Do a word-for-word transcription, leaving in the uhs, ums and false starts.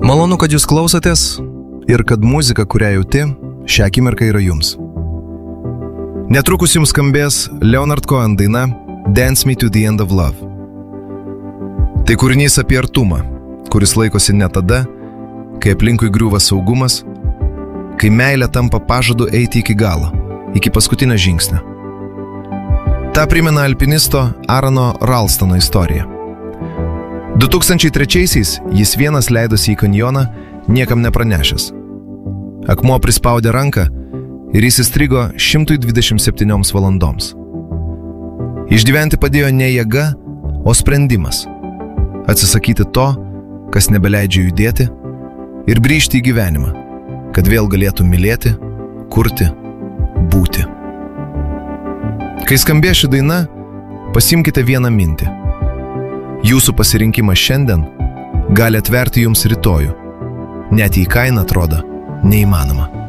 Malonu, kad jūs klausotės ir kad muzika, kurią jauti, šią akimirką yra jums. Netrukus jums skambės Leonard Cohen daina Dance Me to the End of Love. Tai kūrinys apie artumą, kuris laikosi ne tada, kai aplinkui griūva saugumas, kai meilė tampa pažadu eiti iki galo, iki paskutinio žingsnio. Ta primena alpinisto Aarono Ralstono istoriją. du tūkstančiai trečiaisiais jis vienas leidosi į kanjoną, niekam nepranešęs. Akmuo prispaudė ranką ir jis įstrigo šimtas dvidešimt septynioms valandoms. Išgyventi padėjo ne jėga, o sprendimas. Atsisakyti to, kas nebeleidžia judėti, ir grįžti į gyvenimą, kad vėl galėtų mylėti, kurti, būti. Kai skambė ši daina, pasimkite vieną mintį. Jūsų pasirinkimas šiandien gali atverti jums rytojų, net jei kaina atrodo neįmanoma.